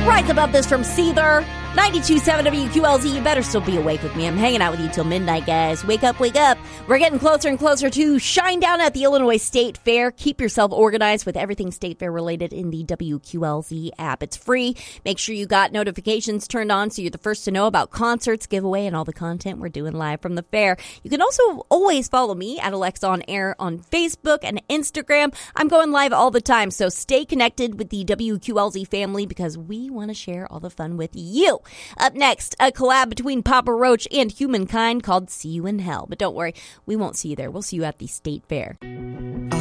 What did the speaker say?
Rise Above This from Seether. 92.7 WQLZ. You better still be awake with me. I'm hanging out with you till midnight, guys. Wake up, wake up. We're getting closer and closer to Shinedown at the Illinois State Fair. Keep yourself organized with everything State Fair related in the WQLZ app. It's free. Make sure you got notifications turned on so you're the first to know about concerts, giveaway, and all the content we're doing live from the fair. You can also always follow me at Alexa on Air on Facebook and Instagram. I'm going live all the time, so stay connected with the WQLZ family because we want to share all the fun with you. Up next, a collab between Papa Roach and Humankind called See You in Hell. But don't worry, we won't see you there. We'll see you at the State Fair.